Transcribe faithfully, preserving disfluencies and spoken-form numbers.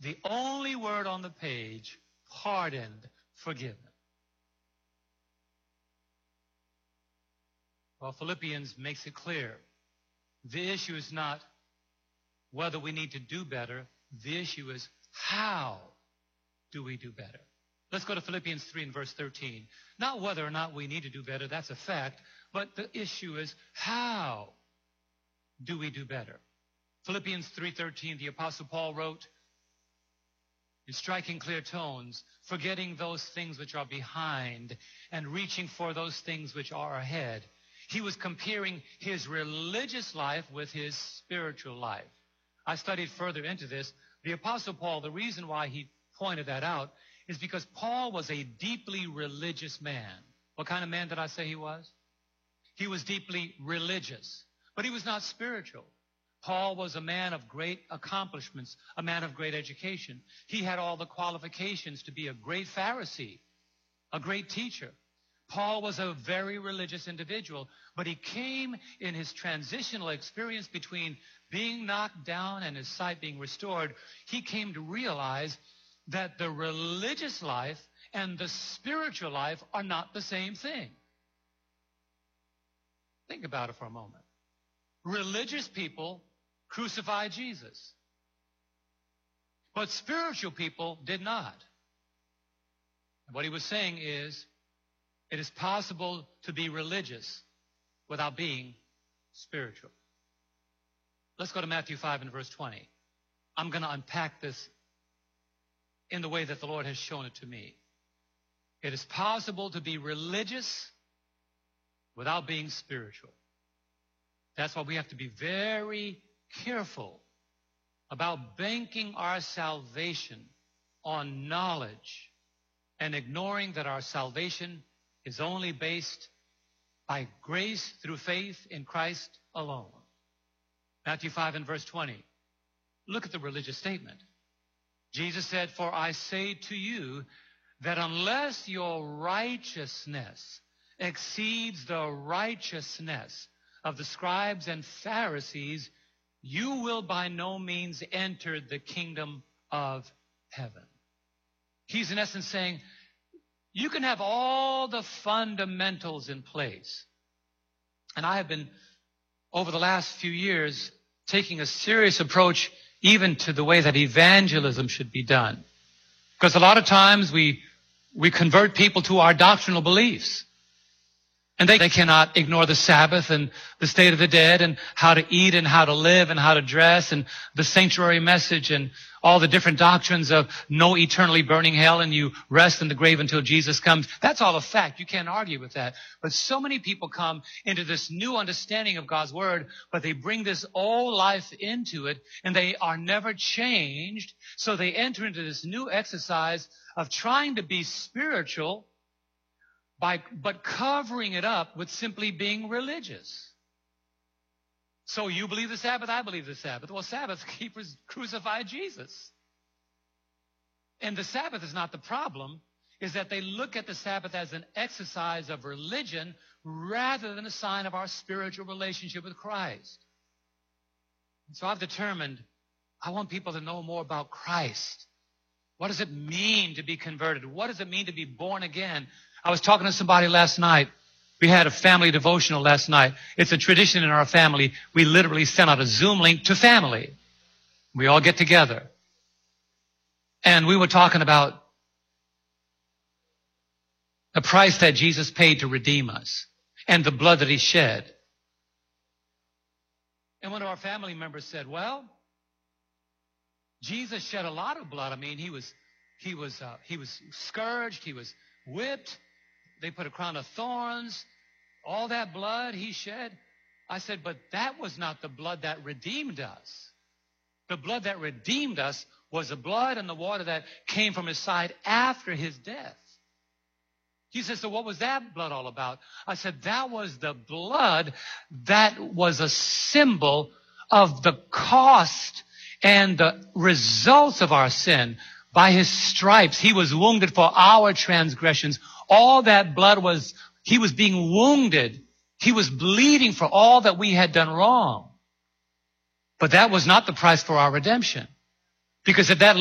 The only word on the page, pardoned, forgiven. Well, Philippians makes it clear. The issue is not whether we need to do better. The issue is how do we do better? Let's go to Philippians three and verse thirteen. Not whether or not we need to do better, that's a fact, but the issue is how do we do better? Philippians three thirteen, the Apostle Paul wrote in striking clear tones, forgetting those things which are behind and reaching for those things which are ahead. He was comparing his religious life with his spiritual life. I studied further into this. The Apostle Paul, the reason why he pointed that out is because Paul was a deeply religious man. What kind of man did I say he was? He was deeply religious, but he was not spiritual. Paul was a man of great accomplishments, a man of great education. He had all the qualifications to be a great Pharisee, a great teacher. Paul was a very religious individual, but he came in his transitional experience between being knocked down and his sight being restored. He came to realize that the religious life and the spiritual life are not the same thing. Think about it for a moment. Religious people crucified Jesus, but spiritual people did not. And what he was saying is, it is possible to be religious without being spiritual. Let's go to Matthew five and verse twenty. I'm going to unpack this in the way that the Lord has shown it to me. It is possible to be religious without being spiritual. That's why we have to be very careful about banking our salvation on knowledge and ignoring that our salvation is only based by grace through faith in Christ alone. Matthew five and verse twenty. Look at the religious statement. Jesus said, "For I say to you that unless your righteousness exceeds the righteousness of the scribes and Pharisees, you will by no means enter the kingdom of heaven." He's in essence saying, you can have all the fundamentals in place. And I have been, over the last few years, taking a serious approach even to the way that evangelism should be done. Because a lot of times we, we convert people to our doctrinal beliefs. And they, they cannot ignore the Sabbath and the state of the dead and how to eat and how to live and how to dress and the sanctuary message and all the different doctrines of no eternally burning hell and you rest in the grave until Jesus comes. That's all a fact. You can't argue with that. But so many people come into this new understanding of God's word, but they bring this old life into it and they are never changed. So they enter into this new exercise of trying to be spiritual, By, but covering it up with simply being religious. So you believe the Sabbath, I believe the Sabbath. Well, Sabbath keepers crucified Jesus. And the Sabbath is not the problem, is that they look at the Sabbath as an exercise of religion rather than a sign of our spiritual relationship with Christ. And so I've determined I want people to know more about Christ. What does it mean to be converted? What does it mean to be born again? I was talking to somebody last night. We had a family devotional last night. It's a tradition in our family. We literally send out a Zoom link to family. We all get together. And we were talking about the price that Jesus paid to redeem us and the blood that he shed. And one of our family members said, well, Jesus shed a lot of blood. I mean, he was, he was, uh, he was scourged. He was whipped. They put a crown of thorns, all that blood he shed. I said, but that was not the blood that redeemed us. The blood that redeemed us was the blood and the water that came from his side after his death. He said, so what was that blood all about? I said, that was the blood that was a symbol of the cost and the results of our sin. By his stripes, he was wounded for our transgressions. All that blood was, he was being wounded. He was bleeding for all that we had done wrong. But that was not the price for our redemption. Because if that